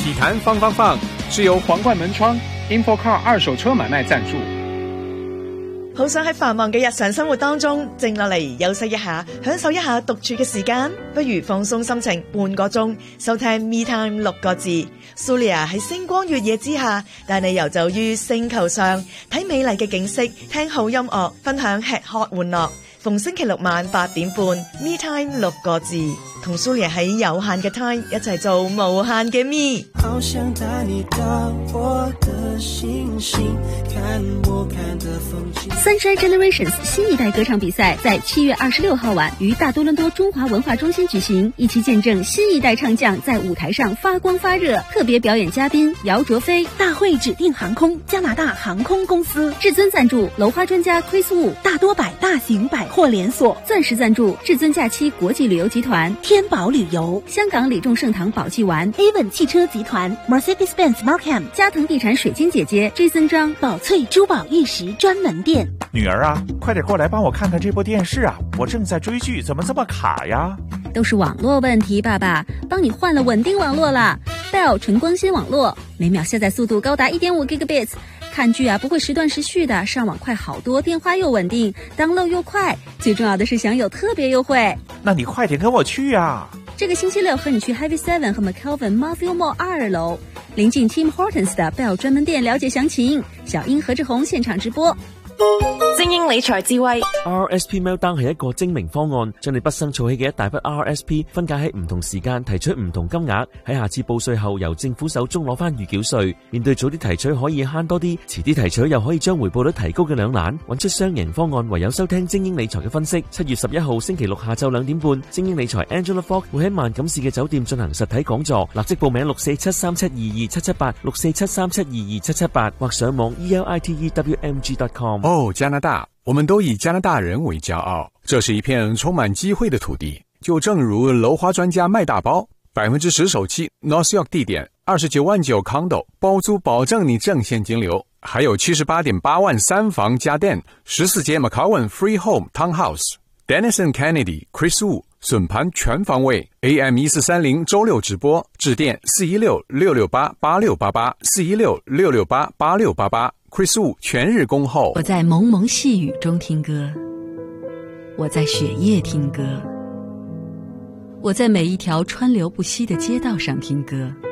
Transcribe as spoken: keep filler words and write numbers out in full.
体坛放放放是由皇冠門窗 InfoCar 二手車買賣贊助。 好想喺繁忙嘅日常生活當中靜落嚟休息一下，享受一下獨處嘅時間，不如放鬆心情半個鐘，收聽 Me Time 六個字。Sulia 喺星光月夜之下，帶你遊走於星球上，睇美麗嘅景色，聽好音樂，分享吃喝玩樂。逢星期六晚八點半 Me Time 六個字，同 Sulia 喺有限嘅 time 一齊做無限嘅 Me。 好想帶你到我的星星，看我看的風景。 Sunshine Generations 新一代歌唱比賽在七月二十六號晚於大多倫多中華文化中心舉行，一起見證新一代唱將在舞台上發光發熱。特別表演嘉賓姚卓飛， 大會指定航空加拿大航空公司， 至尊贊助樓花專家 Chris Wu， 大多百大型百貨連鎖， 鑽石贊助至尊假期國際旅遊集團， 天寶旅遊， 香港李眾盛堂寶濟丸 ，Avon 汽車集團 ，Mercedes-Benz Markham， 嘉騰地產水晶姐姐 Jason 張， 寶翠珠寶玉石專門店。 女兒啊，快點過來幫我看看這部電視啊！我正在追劇，怎麼這麼卡呀？ 都是網絡問題，爸爸，幫你換了穩定網絡啦 ，Bell 純光纖網絡，每秒下載速度高達 一點五 gigabits， 看劇啊不會時斷時續的，上網快好多，電話又穩定 ，download 又快，最重要的是享有特別優惠。 那你快點跟我去啊！ 這個星期六和你去 Highway Seven 和 McKelvin Marville Mall 二樓，臨近 Tim Hortons 的 Bell 專門店，了解詳情。小英何志宏現場直播。 精英理財智慧 R R S P Meltdown 係一個精明方案，將你畢生儲起嘅一大筆 R R S P 分解喺唔同時間提取唔同金額，喺下次報稅後由政府手中攞翻預繳稅。面對早啲提取可以慳多啲，遲啲提取又可以將回報率提高嘅兩難，揾出雙贏方案唯有收聽精英理財嘅分析。七月十一號星期六下晝兩點半，精英理財 Angela Fogg 會喺萬錦市嘅酒店進行實體講座，立即報名六四七三七二二七七八 六四七三七二二七七八或上網 e l i t e w m g dot com。 哦，加拿大，我們都以加拿大人為驕傲，這是一片充滿機會的土地。就正如樓花專家賣大包，百分之十首期 North York 地點，二十九萬九 condo 包租，保證你正現金流，還有七十八點八萬三房家電，十四街 McCowan Free Home Townhouse。Dennis and Kennedy Chris Wu 筍盤全方位 A M 一四三零周六直播，致電四一六六六八八六八八四一六六六八八六八八。Chris Wu 全日恭候。 我在蒙蒙細雨中聽歌，我在雪夜聽歌，我在每一條川流不息的街道上聽歌。